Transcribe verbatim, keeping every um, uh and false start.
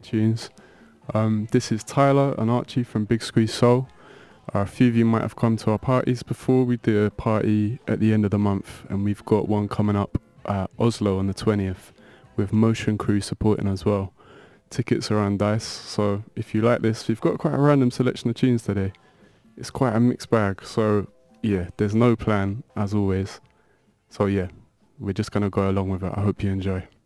tunes. Um, this is Tyler and Archie from Big Squeeze Soul. Uh, a few of you might have come to our parties before. We did a party at the end of the month, and we've got one coming up at Oslo on the twentieth with Motion Crew supporting as well. Tickets are on Dice, so if you like this, we've got quite a random selection of tunes today. It's quite a mixed bag, so yeah, there's no plan as always. So yeah, we're just gonna go along with it. I hope you enjoy.